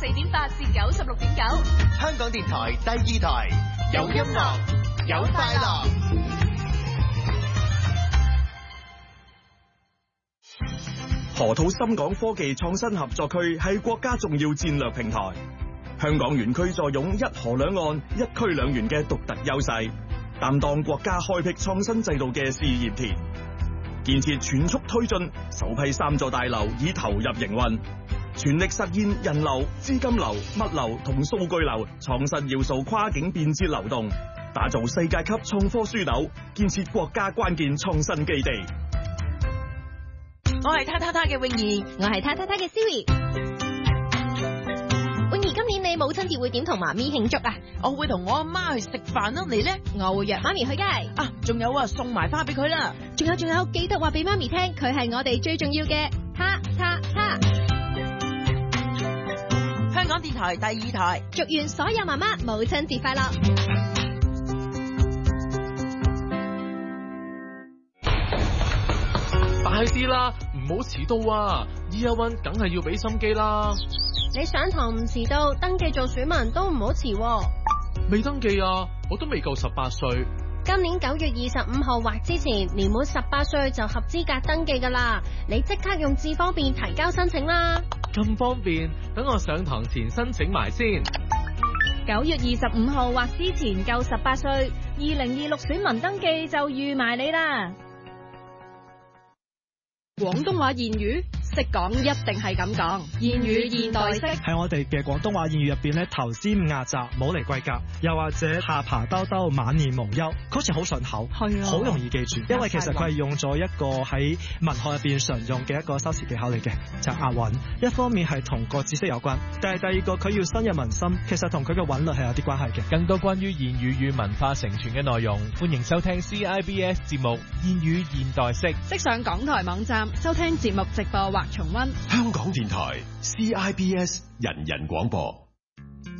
94.8至96.9。 香港電台第2台，有音樂，有快樂。 河套深港科技創新合作區係國家重要戰略平台。香港園區坐擁一河兩岸、一區兩園嘅獨特優勢，擔當國家開闢創新制度嘅試驗田。建設全速推進，首批3座大樓已投入營運，全力實現人流、資金流、物流同數據流創新要素跨境便捷流動，打造世界級創科樞紐，建設國家關鍵創新基地。 我係他嘅泳兒， 我係他嘅 Siri。泳兒，今年你母親節會點同媽咪慶祝啊？ 我會同我阿媽去食飯咯，你呢？ 我會約媽咪去街。 啊，仲有啊，送埋花俾佢啦。 仲有，記得話俾媽咪聽，佢係我哋最重要嘅他。 香港電台第2台， 祝願所有媽媽母親節快樂。 大師啦，唔好遲到啊 ！Year One 梗係要俾心機啦。 你上堂唔遲到，登記做選民都唔好遲。 未登記啊，我都未夠18歲。 今年9月25號或之前，年滿18歲就合資格登記噶啦。你即刻用智方便提交申請啦。 咁方便，等我上堂前申請埋先。 9月25號或之前夠18歲，2026選民登記就預埋你啦。廣東話諺語識講一定係咁講，諺語現代式喺我哋嘅廣東話諺語入邊咧，頭先壓閘冇嚟貴格，又或者下巴兜兜晚年無憂，好似好順口，係啊，好容易記住，因為其實佢係用咗一個喺文學入邊常用嘅一個修辭技巧嚟嘅，就係押韻。一方面係同個知識有關，但係第二個佢要深入民心，其實同佢嘅韻律係有啲關係嘅。 更多關於諺語與文化承傳嘅內容，歡迎收聽 CIBS 節目《諺語現代式》， 即上港台網站收聽節目直播或重溫。 香港電台 CIBS 人人廣播。